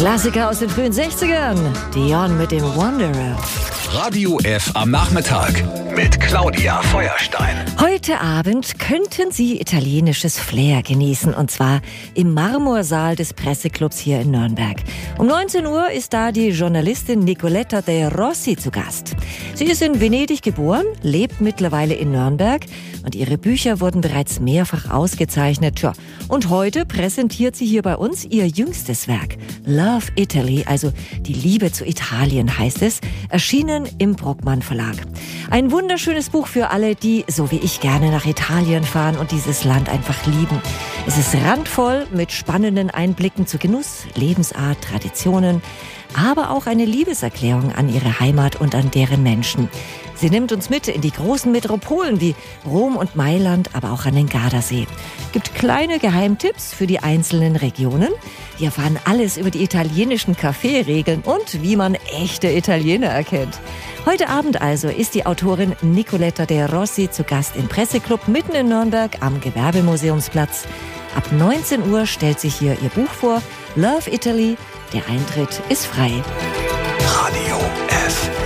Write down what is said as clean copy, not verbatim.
Klassiker aus den frühen 60ern. Dion mit dem Wanderer. Radio F am Nachmittag mit Claudia Feuerstein. Heute Abend könnten Sie italienisches Flair genießen, und zwar im Marmorsaal des Presseclubs hier in Nürnberg. Um 19 Uhr ist da die Journalistin Nicoletta De Rossi zu Gast. Sie ist in Venedig geboren, lebt mittlerweile in Nürnberg und ihre Bücher wurden bereits mehrfach ausgezeichnet. Tja, und heute präsentiert sie hier bei uns ihr jüngstes Werk. Love Italy, also die Liebe zu Italien heißt es, erschienen im Bruckmann Verlag. Ein wunderschönes Buch für alle, die, so wie ich, gerne nach Italien fahren und dieses Land einfach lieben. Es ist randvoll mit spannenden Einblicken zu Genuss, Lebensart, Traditionen, aber auch eine Liebeserklärung an ihre Heimat und an deren Menschen. Sie nimmt uns mit in die großen Metropolen wie Rom und Mailand, aber auch an den Gardasee. Gibt kleine Geheimtipps für die einzelnen Regionen. Wir erfahren alles über die italienischen Kaffeeregeln und wie man echte Italiener erkennt. Heute Abend also ist die Autorin Nicoletta De Rossi zu Gast im Presseclub mitten in Nürnberg am Gewerbemuseumsplatz. Ab 19 Uhr stellt sich hier ihr Buch vor, Love Italy. Der Eintritt ist frei. Radio F.